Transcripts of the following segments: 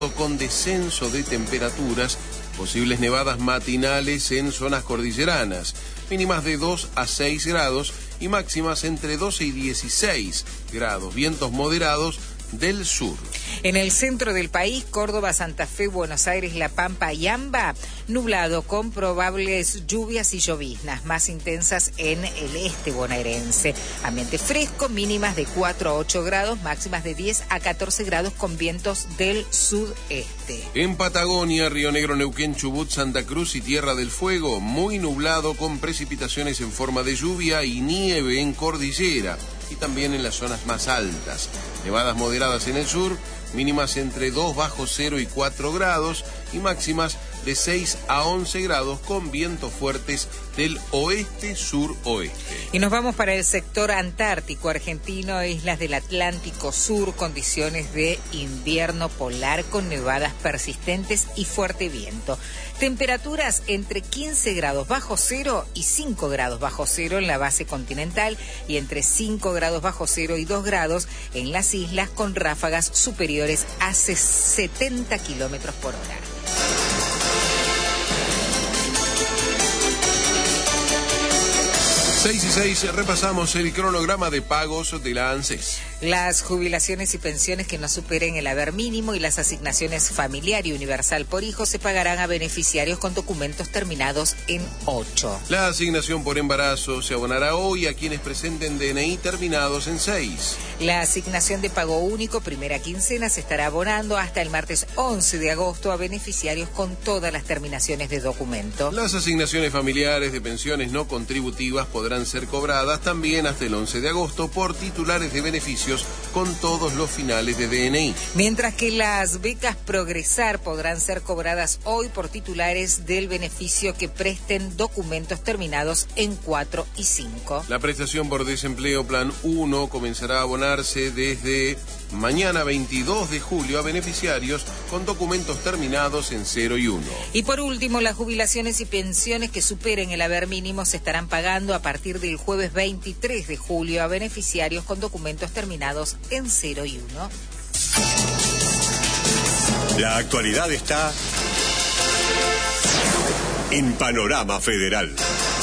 con descenso de temperaturas, posibles nevadas matinales en zonas cordilleranas, mínimas de 2 a 6 grados y máximas entre 12 y 16 grados, vientos moderados del sur. En el centro del país, Córdoba, Santa Fe, Buenos Aires, La Pampa y Amba, nublado con probables lluvias y lloviznas más intensas en el este bonaerense. Ambiente fresco, mínimas de 4 a 8 grados, máximas de 10 a 14 grados con vientos del sudeste. En Patagonia, Río Negro, Neuquén, Chubut, Santa Cruz y Tierra del Fuego, muy nublado con precipitaciones en forma de lluvia y nieve en cordillera y también en las zonas más altas. Nevadas moderadas en el sur, mínimas entre 2 bajo cero y 4 grados y máximas de 6 a 11 grados con vientos fuertes del oeste-suroeste. Y nos vamos para el sector antártico argentino, islas del Atlántico Sur, condiciones de invierno polar con nevadas persistentes y fuerte viento. Temperaturas entre 15 grados bajo cero y 5 grados bajo cero en la base continental y entre 5 grados bajo cero y 2 grados en las islas con ráfagas superiores a 70 kilómetros por hora. 6 y 6, repasamos el cronograma de pagos de la ANSES. Las jubilaciones y pensiones que no superen el haber mínimo y las asignaciones familiar y universal por hijo se pagarán a beneficiarios con documentos terminados en 8. La asignación por embarazo se abonará hoy a quienes presenten DNI terminados en 6. La asignación de pago único primera quincena se estará abonando hasta el martes 11 de agosto a beneficiarios con todas las terminaciones de documento. Las asignaciones familiares de pensiones no contributivas podrán ser cobradas también hasta el 11 de agosto por titulares de beneficios con todos los finales de DNI. Mientras que las becas Progresar podrán ser cobradas hoy por titulares del beneficio que presten documentos terminados en 4 y 5. La prestación por desempleo Plan 1 comenzará a abonarse desde mañana 22 de julio a beneficiarios con documentos terminados en 0 y 1. Y por último, las jubilaciones y pensiones que superen el haber mínimo se estarán pagando a partir del jueves 23 de julio a beneficiarios con documentos terminados en 0 y 1. La actualidad está en Panorama Federal.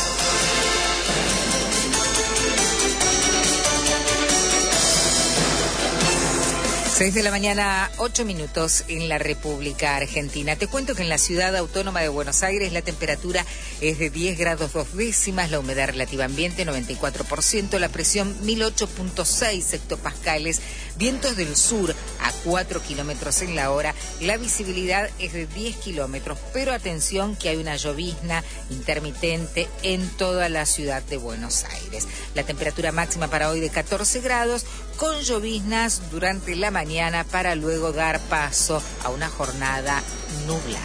6 de la mañana, 8 minutos en la República Argentina. Te cuento que en la ciudad autónoma de Buenos Aires la temperatura es de 10 grados 2 décimas, la humedad relativa ambiente 94%, la presión 1008.6 hectopascales, vientos del sur a 4 kilómetros en la hora, la visibilidad es de 10 kilómetros, pero atención que hay una llovizna intermitente en toda la ciudad de Buenos Aires. La temperatura máxima para hoy de 14 grados, con lloviznas durante la mañana para luego dar paso a una jornada nublada.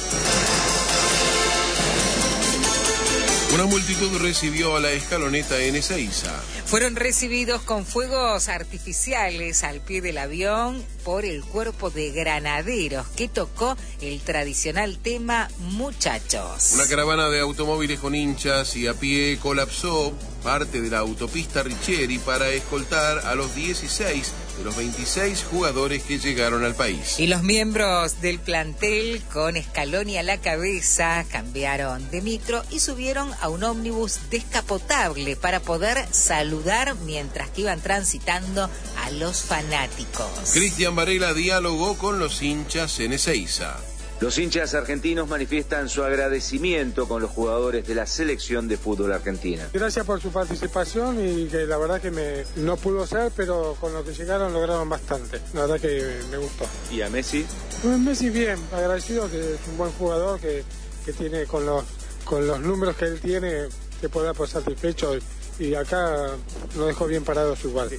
Una multitud recibió a la escaloneta en Ezeiza. Fueron recibidos con fuegos artificiales al pie del avión por el cuerpo de granaderos que tocó el tradicional tema Muchachos. Una caravana de automóviles con hinchas y a pie colapsó parte de la autopista Richeri para escoltar a los 16 de los 26 jugadores que llegaron al país. Y los miembros del plantel, con Scaloni a la cabeza, cambiaron de micro y subieron a un ómnibus descapotable para poder saludar mientras que iban transitando a los fanáticos. Cristian Varela dialogó con los hinchas en Ezeiza. Los hinchas argentinos manifiestan su agradecimiento con los jugadores de la selección de fútbol argentina. Gracias por su participación y que la verdad que no pudo ser, pero con lo que llegaron lograron bastante. La verdad que me gustó. ¿Y a Messi? Messi bien, agradecido, que es un buen jugador, que tiene con los números que él tiene, que puede dar por satisfecho y acá lo dejó bien parado su igual.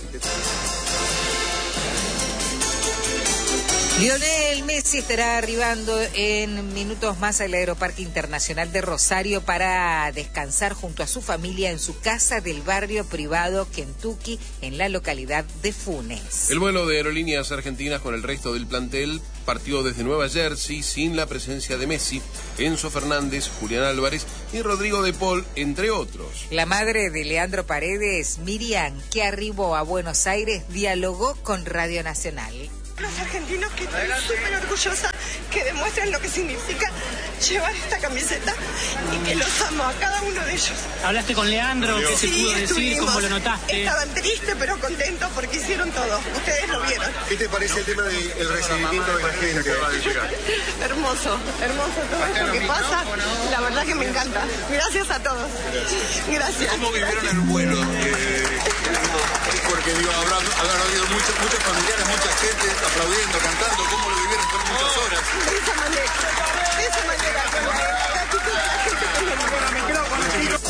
Lionel Messi estará arribando en minutos más al Aeroparque Internacional de Rosario para descansar junto a su familia en su casa del barrio privado Kentucky en la localidad de Funes. El vuelo de Aerolíneas Argentinas con el resto del plantel partió desde Nueva Jersey sin la presencia de Messi, Enzo Fernández, Julián Álvarez y Rodrigo de Paul, entre otros. La madre de Leandro Paredes, Miriam, que arribó a Buenos Aires, dialogó con Radio Nacional. Los argentinos, que estoy súper orgullosa, que demuestran lo que significa llevar esta camiseta y que los amo a cada uno de ellos. ¿Hablaste con Leandro? ¿Qué se pudo decir? Estuvimos. ¿Cómo lo notaste? Estaban tristes pero contentos porque hicieron todo. Ustedes lo vieron. ¿Qué te parece el tema del recibimiento de la gente? Hermoso, hermoso todo esto que pasa. La verdad que me encanta. Gracias a todos. Gracias. ¿Cómo vivieron el vuelo? Porque digo, habrán habido muchos familiares, mucha gente aplaudiendo, cantando. ¿Cómo lo vivieron por muchas horas? De esa manera, con la actitud de la gente que me quedo con los chicos.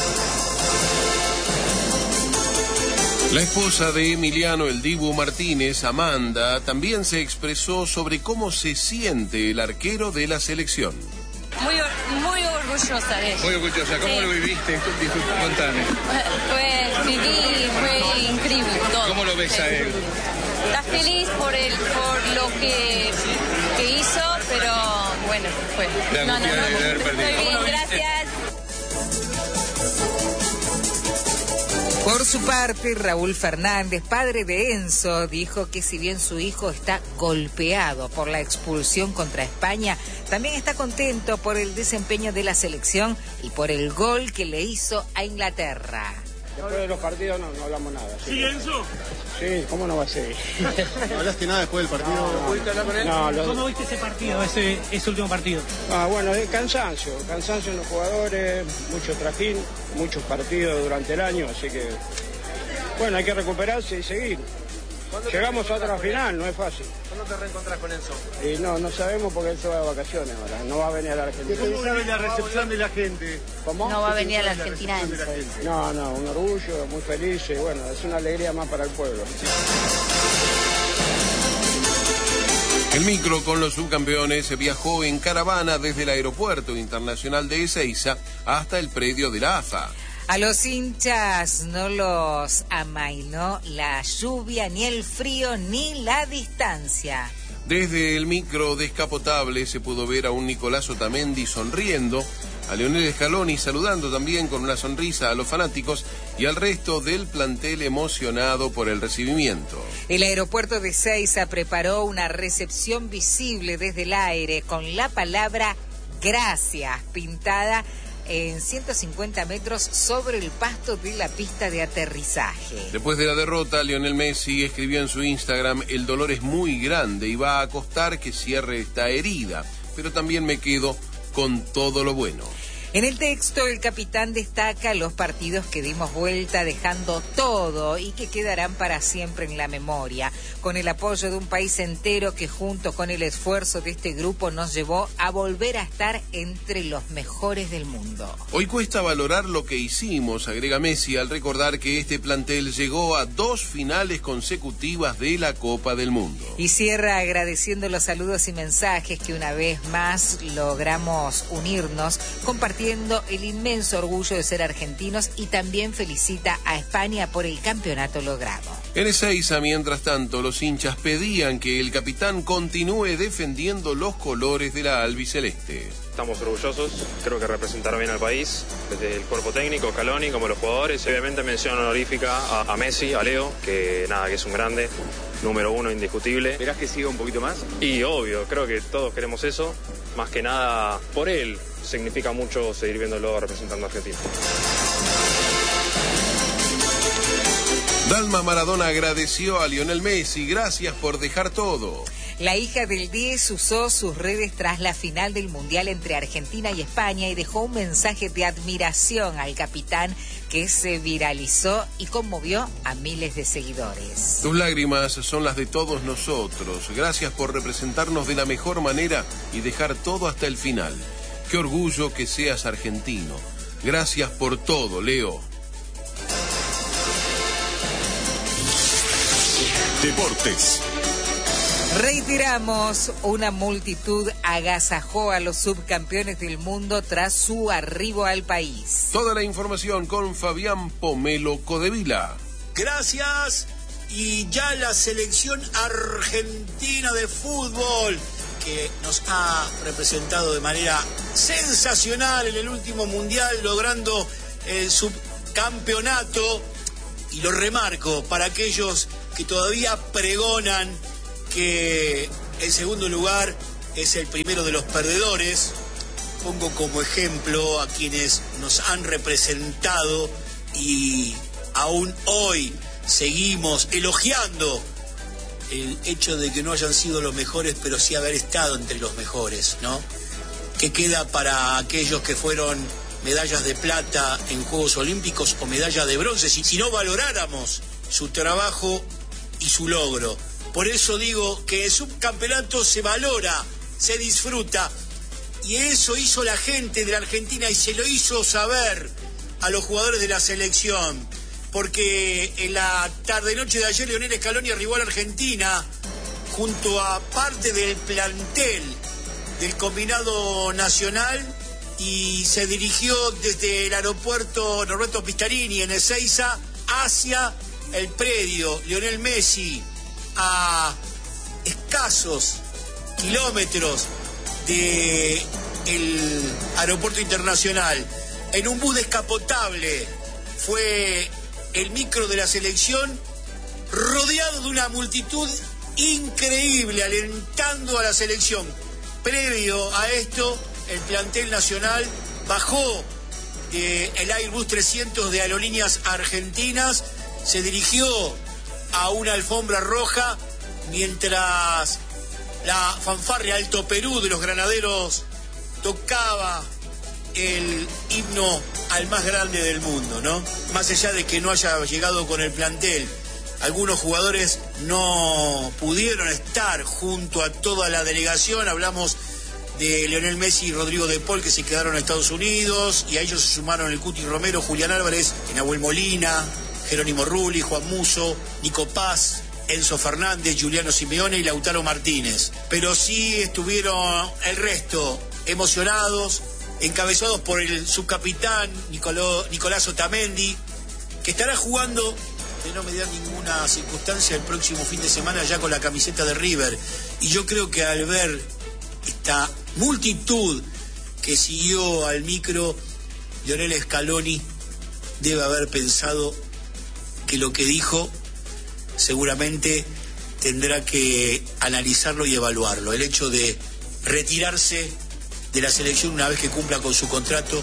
La esposa de Emiliano El Dibu Martínez, Amanda, también se expresó sobre cómo se siente el arquero de la selección. Muy orgullosa de él. Muy orgullosa. ¿Cómo lo viviste? Contame. Fue increíble todo. ¿Cómo lo ves a él? Está feliz por lo que hizo, pero bueno, fue. La angustia de haber perdido. Muy bien, gracias. Por su parte, Raúl Fernández, padre de Enzo, dijo que si bien su hijo está golpeado por la expulsión contra España, también está contento por el desempeño de la selección y por el gol que le hizo a Inglaterra. Después de los partidos no hablamos nada. ¿Sí, Enzo? Sí, ¿cómo no va a ser? ¿No hablaste nada después del partido? ¿Cómo viste ese partido, ese último partido? Bueno, cansancio en los jugadores, mucho trajín, muchos partidos durante el año, así que, bueno, hay que recuperarse y seguir. Llegamos a otra final, no es fácil. ¿Cuándo te reencontrás con Enzo? Y no sabemos porque él se va de vacaciones ahora, no va a venir a la Argentina. ¿Cómo sabe la recepción de la gente? ¿Cómo? No va a venir a la Argentina Enzo. No, un orgullo, muy feliz y bueno, es una alegría más para el pueblo. El micro con los subcampeones viajó en caravana desde el aeropuerto internacional de Ezeiza hasta el predio de la AFA. A los hinchas no los amainó la lluvia, ni el frío, ni la distancia. Desde el micro descapotable se pudo ver a un Nicolás Otamendi sonriendo, a Lionel Scaloni saludando también con una sonrisa a los fanáticos y al resto del plantel emocionado por el recibimiento. El aeropuerto de Ezeiza preparó una recepción visible desde el aire con la palabra gracias pintada en 150 metros sobre el pasto de la pista de aterrizaje. Después de la derrota, Lionel Messi escribió en su Instagram: el dolor es muy grande y va a costar que cierre esta herida, pero también me quedo con todo lo bueno. En el texto, el capitán destaca los partidos que dimos vuelta dejando todo y que quedarán para siempre en la memoria, con el apoyo de un país entero que junto con el esfuerzo de este grupo nos llevó a volver a estar entre los mejores del mundo. Hoy cuesta valorar lo que hicimos, agrega Messi al recordar que este plantel llegó a 2 finales consecutivas de la Copa del Mundo. Y cierra agradeciendo los saludos y mensajes que una vez más logramos unirnos, compartiendo el inmenso orgullo de ser argentinos y también felicita a España por el campeonato logrado. En Ezeiza, mientras tanto, los hinchas pedían que el capitán continúe defendiendo los colores de la albiceleste. Estamos orgullosos, creo que representaron bien al país, desde el cuerpo técnico, Scaloni, como los jugadores. Obviamente mención honorífica a Messi, a Leo, que es un grande, número 1 indiscutible. ¿Esperás que siga un poquito más? Y obvio, creo que todos queremos eso, más que nada por él. Significa mucho seguir viéndolo representando a Argentina. Dalma Maradona agradeció a Lionel Messi, gracias por dejar todo. La hija del 10 usó sus redes tras la final del Mundial entre Argentina y España y dejó un mensaje de admiración al capitán que se viralizó y conmovió a miles de seguidores. Tus lágrimas son las de todos nosotros. Gracias por representarnos de la mejor manera y dejar todo hasta el final. Qué orgullo que seas argentino. Gracias por todo, Leo. Deportes. Reiteramos, una multitud agasajó a los subcampeones del mundo tras su arribo al país. Toda la información con Fabián Pomelo Codevila. Gracias. Y ya la selección argentina de fútbol, que nos ha representado de manera sensacional en el último mundial, logrando el subcampeonato. Y lo remarco para aquellos que todavía pregonan que el segundo lugar es el primero de los perdedores. Pongo como ejemplo a quienes nos han representado y aún hoy seguimos elogiando el hecho de que no hayan sido los mejores, pero sí haber estado entre los mejores, ¿no? ¿Qué queda para aquellos que fueron medallas de plata en Juegos Olímpicos o medallas de bronce si no valoráramos su trabajo y su logro? Por eso digo que el subcampeonato se valora, se disfruta, y eso hizo la gente de la Argentina y se lo hizo saber a los jugadores de la selección, porque en la tarde-noche de ayer Lionel Scaloni arribó a la Argentina junto a parte del plantel del combinado nacional y se dirigió desde el aeropuerto Norberto Pistarini en Ezeiza hacia el predio Lionel Messi, a escasos kilómetros del aeropuerto internacional. En un bus descapotable fue el micro de la selección, rodeado de una multitud increíble, alentando a la selección. Previo a esto, el plantel nacional bajó el Airbus 300 de Aerolíneas Argentinas, se dirigió a una alfombra roja mientras la fanfarria Alto Perú de los granaderos tocaba el himno al más grande del mundo, ¿no? Más allá de que no haya llegado con el plantel, algunos jugadores no pudieron estar junto a toda la delegación. Hablamos de Lionel Messi y Rodrigo de Paul, que se quedaron en Estados Unidos, y a ellos se sumaron el Cuti Romero, Julián Álvarez, Nahuel Molina, Jerónimo Rulli, Juan Musso, Nico Paz, Enzo Fernández, Juliano Simeone y Lautaro Martínez. Pero sí estuvieron el resto emocionados, encabezados por el subcapitán Nicolás Otamendi, que estará jugando de no mediar ninguna circunstancia el próximo fin de semana ya con la camiseta de River. Y yo creo que al ver esta multitud que siguió al micro, Lionel Scaloni debe haber pensado que lo que dijo seguramente tendrá que analizarlo y evaluarlo. El hecho de retirarse de la selección una vez que cumpla con su contrato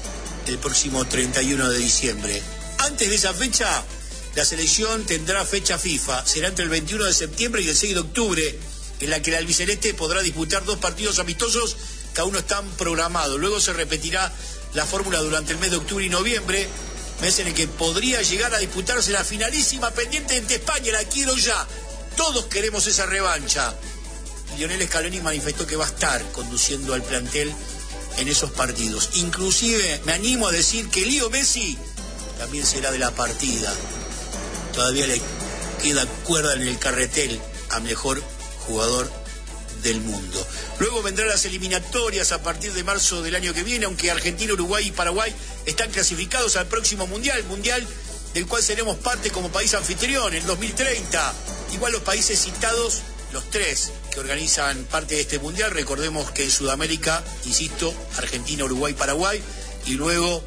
el próximo 31 de diciembre. Antes de esa fecha, la selección tendrá fecha FIFA. Será entre el 21 de septiembre y el 6 de octubre, en la que el albiceleste podrá disputar 2 partidos amistosos, cada uno están programados. Luego se repetirá la fórmula durante el mes de octubre y noviembre, mes en el que podría llegar a disputarse la finalísima pendiente ante España. La quiero ya. Todos queremos esa revancha. Lionel Scaloni manifestó que va a estar conduciendo al plantel en esos partidos. Inclusive me animo a decir que Leo Messi también será de la partida. Todavía le queda cuerda en el carretel a mejor jugador del mundo. Luego vendrán las eliminatorias a partir de marzo del año que viene, aunque Argentina, Uruguay y Paraguay están clasificados al próximo mundial del cual seremos parte como país anfitrión en 2030. Igual los países citados, los 3 que organizan parte de este mundial, recordemos que en Sudamérica, insisto, Argentina, Uruguay, Paraguay, y luego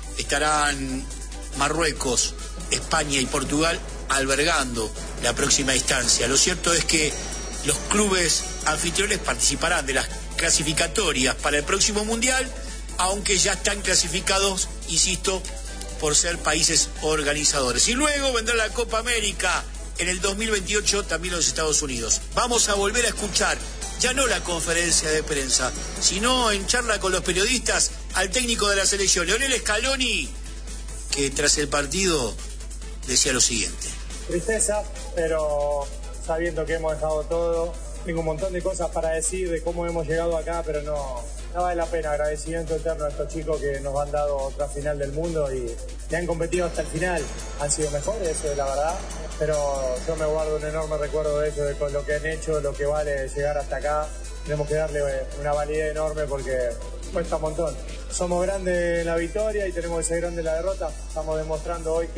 estarán Marruecos, España y Portugal albergando la próxima instancia. Lo cierto es que los clubes anfitriones participarán de las clasificatorias para el próximo mundial, aunque ya están clasificados, insisto, por ser países organizadores. Y luego vendrá la Copa América en el 2028, también los Estados Unidos. Vamos a volver a escuchar, ya no la conferencia de prensa, sino en charla con los periodistas, al técnico de la selección, Lionel Scaloni, que tras el partido decía lo siguiente. Tristeza, pero sabiendo que hemos dejado todo, tengo un montón de cosas para decir de cómo hemos llegado acá, pero no vale la pena. Agradecimiento eterno a estos chicos que nos han dado otra final del mundo y han competido hasta el final. Han sido mejores, eso es la verdad, pero yo me guardo un enorme recuerdo de ellos, de con lo que han hecho, lo que vale llegar hasta acá. Tenemos que darle una validez enorme porque cuesta un montón. Somos grandes en la victoria y tenemos que ser grandes en la derrota. Estamos demostrando hoy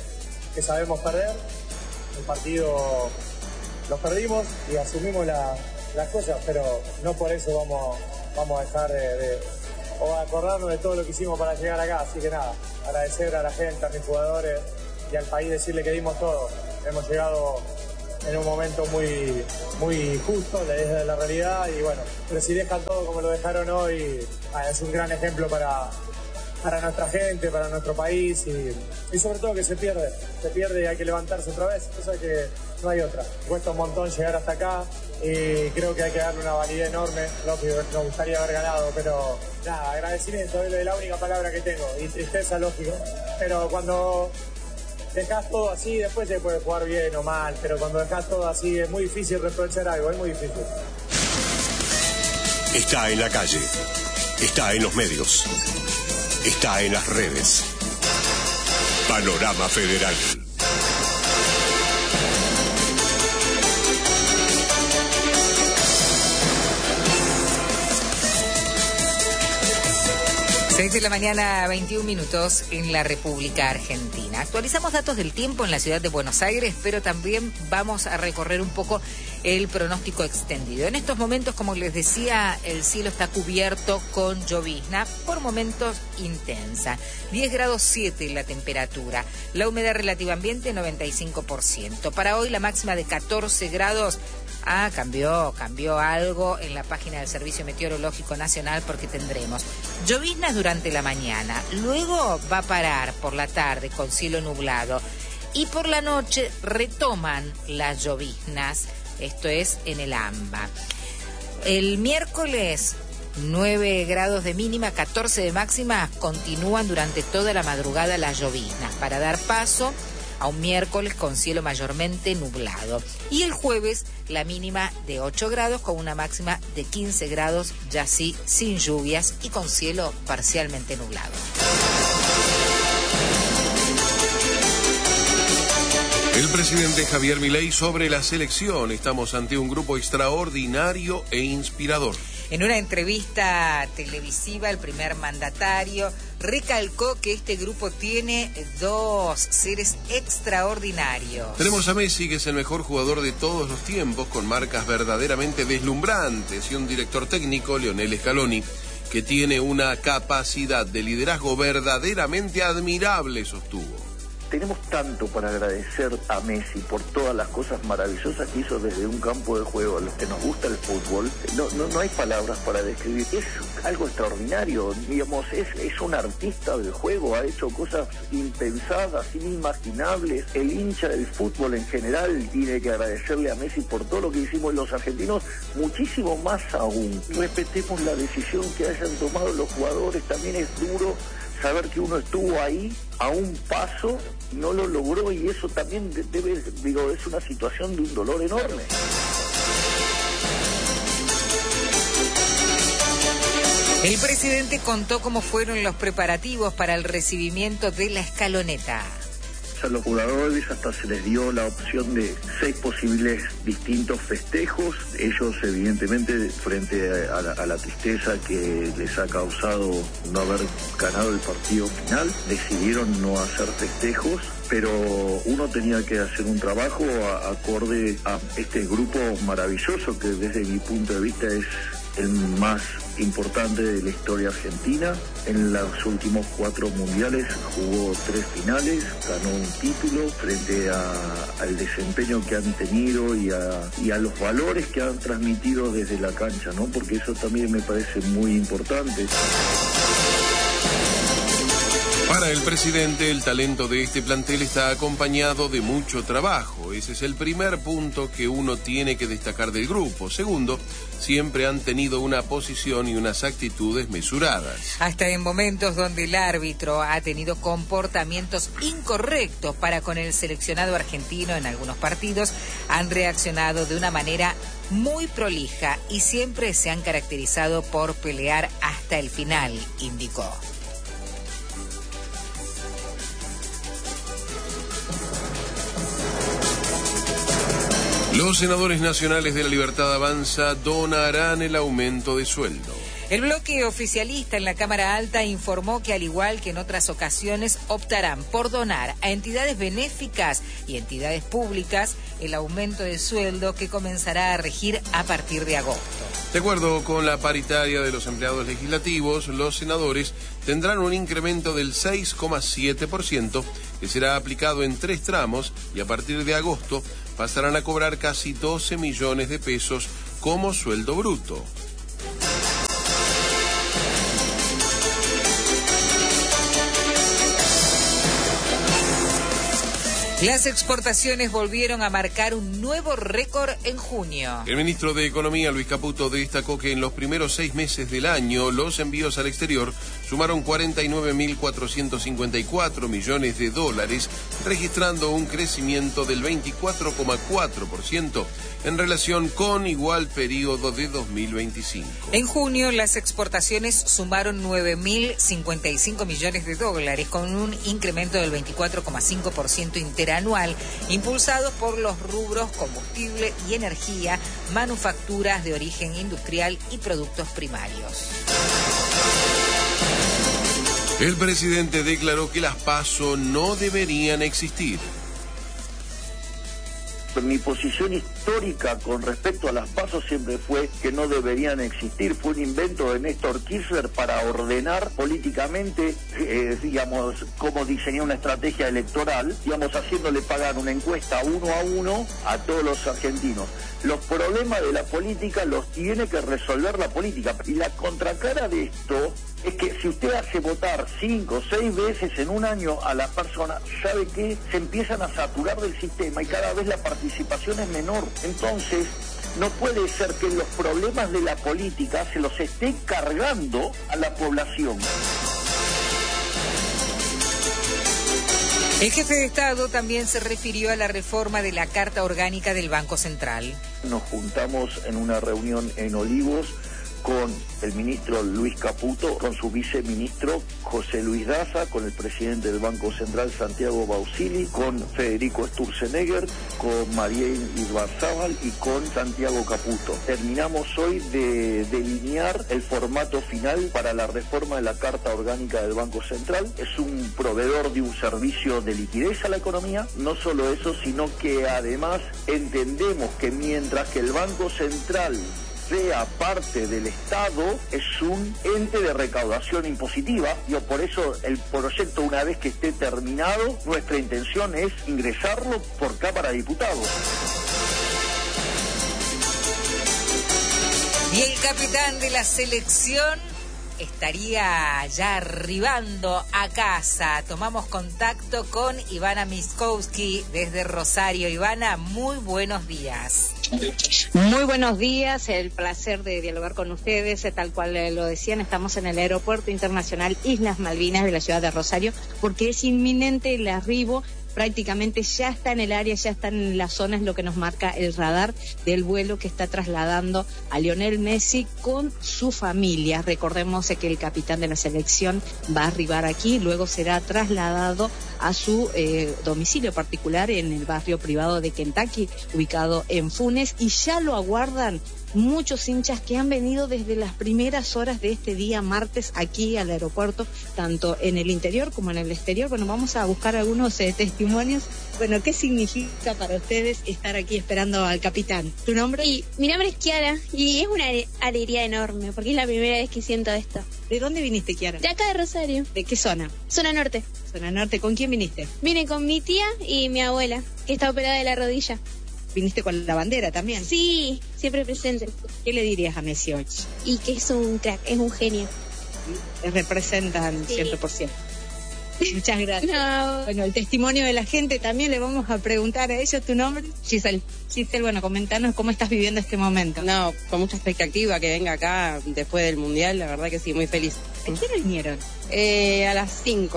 que sabemos perder. El partido los perdimos y asumimos las cosas, pero no por eso vamos a dejar o a acordarnos de todo lo que hicimos para llegar acá. Así que nada, agradecer a la gente, a mis jugadores y al país, decirle que dimos todo. Hemos llegado en un momento muy, muy justo, desde la realidad, y bueno, pero si dejan todo como lo dejaron hoy, es un gran ejemplo para nuestra gente, para nuestro país, y sobre todo que se pierde y hay que levantarse otra vez, cosa que no hay otra. Cuesta un montón llegar hasta acá y creo que hay que darle una validez enorme, lógico, nos gustaría haber ganado, pero nada, agradecimiento es la única palabra que tengo, y tristeza, lógico, pero cuando dejás todo así, después se puede jugar bien o mal, pero cuando dejás todo así es muy difícil reprochar algo, es muy difícil. Está en la calle, está en los medios, está en las redes. Panorama Federal. Seis de la mañana, 21 minutos en la República Argentina. Actualizamos datos del tiempo en la ciudad de Buenos Aires, pero también vamos a recorrer un poco el pronóstico extendido. En estos momentos, como les decía, el cielo está cubierto con llovizna, por momentos intensa. 10 grados 7 la temperatura. La humedad relativa ambiente, 95%. Para hoy, la máxima de 14 grados. Cambió algo en la página del Servicio Meteorológico Nacional, porque tendremos lloviznas durante la mañana, luego va a parar por la tarde con cielo nublado y por la noche retoman las lloviznas, esto es en el AMBA. El miércoles 9 grados de mínima, 14 de máxima, continúan durante toda la madrugada las lloviznas para dar paso a un miércoles con cielo mayormente nublado. Y el jueves la mínima de 8 grados con una máxima de 15 grados, ya sí sin lluvias y con cielo parcialmente nublado. El presidente Javier Milei sobre la selección. Estamos ante un grupo extraordinario e inspirador. En una entrevista televisiva, el primer mandatario recalcó que este grupo tiene dos seres extraordinarios. Tenemos a Messi, que es el mejor jugador de todos los tiempos, con marcas verdaderamente deslumbrantes, y un director técnico, Lionel Scaloni, que tiene una capacidad de liderazgo verdaderamente admirable, sostuvo. Tenemos tanto para agradecer a Messi por todas las cosas maravillosas que hizo desde un campo de juego. A los que nos gusta el fútbol, no hay palabras para describir. Es algo extraordinario, digamos, es un artista del juego, ha hecho cosas impensadas, inimaginables. El hincha del fútbol en general tiene que agradecerle a Messi por todo lo que hicimos los argentinos, muchísimo más aún. Respetemos la decisión que hayan tomado los jugadores, también es duro saber que uno estuvo ahí a un paso, no lo logró, y eso también es una situación de un dolor enorme. El presidente contó cómo fueron los preparativos para el recibimiento de la escaloneta. A los jugadores hasta se les dio la opción de 6 posibles distintos festejos. Ellos, evidentemente, frente a la tristeza que les ha causado no haber ganado el partido final, decidieron no hacer festejos, pero uno tenía que hacer un trabajo acorde a este grupo maravilloso que desde mi punto de vista es el más importante de la historia argentina. En los últimos 4 mundiales jugó 3 finales, ganó un título frente al desempeño que han tenido y a los valores que han transmitido desde la cancha, ¿no? Porque eso también me parece muy importante. Para el presidente, el talento de este plantel está acompañado de mucho trabajo. Ese es el primer punto que uno tiene que destacar del grupo. Segundo, siempre han tenido una posición y unas actitudes mesuradas. Hasta en momentos donde el árbitro ha tenido comportamientos incorrectos para con el seleccionado argentino en algunos partidos, han reaccionado de una manera muy prolija y siempre se han caracterizado por pelear hasta el final, indicó. Los senadores nacionales de la Libertad Avanza donarán el aumento de sueldo. El bloque oficialista en la Cámara Alta informó que, al igual que en otras ocasiones, optarán por donar a entidades benéficas y entidades públicas el aumento de sueldo que comenzará a regir a partir de agosto. De acuerdo con la paritaria de los empleados legislativos, los senadores tendrán un incremento del 6,7% que será aplicado en 3 tramos y a partir de agosto pasarán a cobrar casi 12 millones de pesos como sueldo bruto. Las exportaciones volvieron a marcar un nuevo récord en junio. El ministro de Economía, Luis Caputo, destacó que en los primeros 6 meses del año los envíos al exterior sumaron 49.454 millones de dólares, registrando un crecimiento del 24,4% en relación con igual periodo de 2025. En junio, las exportaciones sumaron 9.055 millones de dólares, con un incremento del 24,5% interanual, impulsados por los rubros combustible y energía, manufacturas de origen industrial y productos primarios. El presidente declaró que las PASO no deberían existir. Mi posición histórica con respecto a las PASO siempre fue que no deberían existir. Fue un invento de Néstor Kirchner para ordenar políticamente, digamos, cómo diseñar una estrategia electoral, digamos, haciéndole pagar una encuesta 1 a 1 a todos los argentinos. Los problemas de la política los tiene que resolver la política. Y la contracara de esto es que si usted hace votar 5 o 6 veces en un año a la persona, ¿sabe qué? Se empiezan a saturar del sistema y cada vez la participación es menor. Entonces, no puede ser que los problemas de la política se los esté cargando a la población. El jefe de Estado también se refirió a la reforma de la Carta Orgánica del Banco Central. Nos juntamos en una reunión en Olivos con el ministro Luis Caputo, con su viceministro José Luis Daza, con el presidente del Banco Central Santiago Bausili, con Federico Sturzenegger, con Mariel Ibarzábal y con Santiago Caputo. Terminamos hoy de delinear el formato final para la reforma de la Carta Orgánica del Banco Central. Es un proveedor de un servicio de liquidez a la economía. No solo eso, sino que además entendemos que mientras que el Banco Central sea parte del Estado, es un ente de recaudación impositiva. Por eso el proyecto, una vez que esté terminado, nuestra intención es ingresarlo por Cámara de Diputados. Y el capitán de la selección estaría ya arribando a casa. Tomamos contacto con Ivana Miskowski desde Rosario. Ivana, muy buenos días. Muy buenos días, el placer de dialogar con ustedes. Tal cual lo decían, estamos en el Aeropuerto Internacional Islas Malvinas de la ciudad de Rosario, porque es inminente el arribo. Prácticamente ya está en el área, ya está en la zona, es lo que nos marca el radar del vuelo que está trasladando a Lionel Messi con su familia. Recordemos que el capitán de la selección va a arribar aquí, luego será trasladado a su domicilio particular en el barrio privado de Kentucky, ubicado en Funes, y ya lo aguardan muchos hinchas que han venido desde las primeras horas de este día martes aquí al aeropuerto, tanto en el interior como en el exterior. Bueno, vamos a buscar algunos testimonios. Bueno, ¿qué significa para ustedes estar aquí esperando al capitán? ¿Tu nombre? Y mi nombre es Kiara y es una alegría enorme porque es la primera vez que siento esto. ¿De dónde viniste, Kiara? De acá de Rosario. ¿De qué zona? Zona norte. Zona norte. ¿Con quién viniste? Vine con mi tía y mi abuela, que está operada de la rodilla. ¿Viniste con la bandera también? Sí, siempre presente. ¿Qué le dirías a Messi hoy? Y que es un crack, es un genio. Representan 100%. Muchas gracias. No. Bueno, el testimonio de la gente también le vamos a preguntar a ellos. ¿Tu nombre? Giselle. Giselle, bueno, comentanos cómo estás viviendo este momento. No, con mucha expectativa que venga acá después del Mundial, la verdad que sí, muy feliz. ¿A qué hora vinieron? A las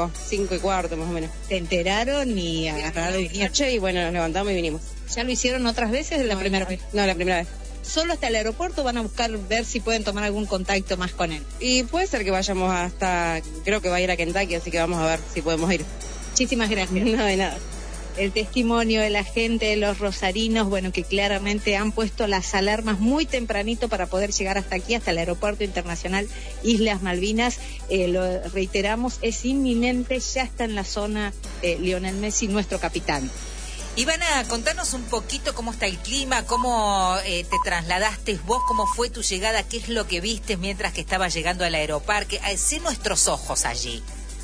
5:15 más o menos. ¿Te enteraron y agarraron y vinieron? Y bueno, nos levantamos y vinimos. ¿Ya lo hicieron otras veces o la primera vez? No, la primera vez. ¿Solo hasta el aeropuerto van a buscar ver si pueden tomar algún contacto más con él? Y puede ser que vayamos hasta, creo que va a ir a Kentucky, así que vamos a ver si podemos ir. Muchísimas gracias. No, de nada. El testimonio de la gente, de los rosarinos, bueno, que claramente han puesto las alarmas muy tempranito para poder llegar hasta aquí, hasta el Aeropuerto Internacional Islas Malvinas. Lo reiteramos, es inminente, ya está en la zona Lionel Messi, nuestro capitán. Ivana, contanos un poquito cómo está el clima, cómo te trasladaste vos, cómo fue tu llegada, qué es lo que viste mientras que estabas llegando al aeroparque. Sé nuestros ojos allí.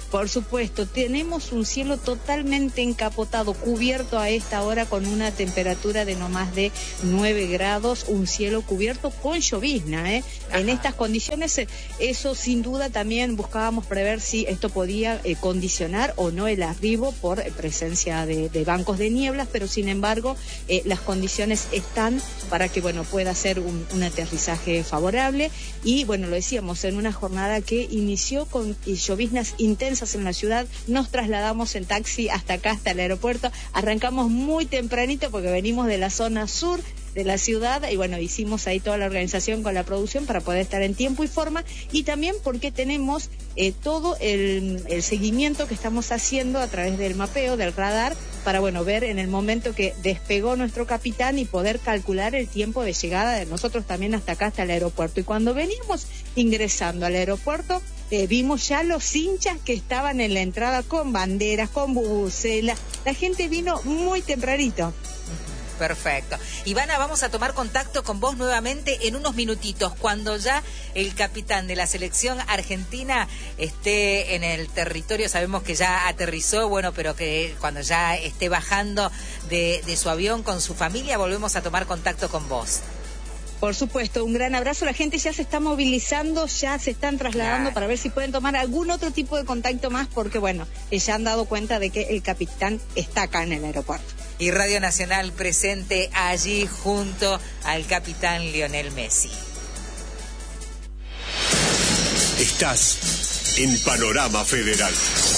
Por supuesto, tenemos un cielo totalmente encapotado, cubierto a esta hora con una temperatura de no más de 9 grados, un cielo cubierto con llovizna, ¿eh? En estas condiciones, eso sin duda también buscábamos prever si esto podía condicionar o no el arribo por presencia de bancos de nieblas, pero sin embargo las condiciones están para que pueda ser un aterrizaje favorable. Y lo decíamos, en una jornada que inició con lloviznas intensas en la ciudad, nos trasladamos en taxi hasta acá, hasta el aeropuerto. Arrancamos muy tempranito porque venimos de la zona sur de la ciudad y hicimos ahí toda la organización con la producción para poder estar en tiempo y forma, y también porque tenemos todo el seguimiento que estamos haciendo a través del mapeo, del radar, para ver en el momento que despegó nuestro capitán y poder calcular el tiempo de llegada de nosotros también hasta acá, hasta el aeropuerto. Y cuando veníamos ingresando al aeropuerto, vimos ya los hinchas que estaban en la entrada con banderas, con bubucelas. La gente vino muy tempranito. Perfecto. Ivana, vamos a tomar contacto con vos nuevamente en unos minutitos, cuando ya el capitán de la selección argentina esté en el territorio. Sabemos que ya aterrizó, pero que cuando ya esté bajando de su avión con su familia, volvemos a tomar contacto con vos. Por supuesto, un gran abrazo. La gente ya se está movilizando, ya se están trasladando para ver si pueden tomar algún otro tipo de contacto más, porque ya han dado cuenta de que el capitán está acá en el aeropuerto. Y Radio Nacional presente allí junto al capitán Lionel Messi. Estás en Panorama Federal.